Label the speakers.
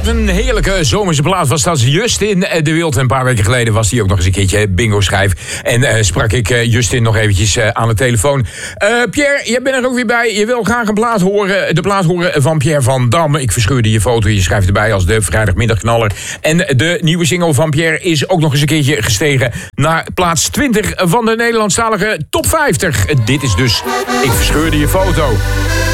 Speaker 1: Wat een heerlijke zomerse plaat was dat. Justin de Wild. Een paar weken geleden was hij ook nog eens een keertje bingo schrijf. En sprak ik Justin nog eventjes aan de telefoon. Pierre, jij bent er ook weer bij. Je wil graag een plaat horen. De plaat horen van Pierre van Dam. Ik verscheurde je foto. Je schrijft erbij als de vrijdagmiddagknaller. En de nieuwe single van Pierre is ook nog eens een keertje gestegen naar plaats 20 van de Nederlandstalige top 50. Dit is dus Ik verscheurde je foto.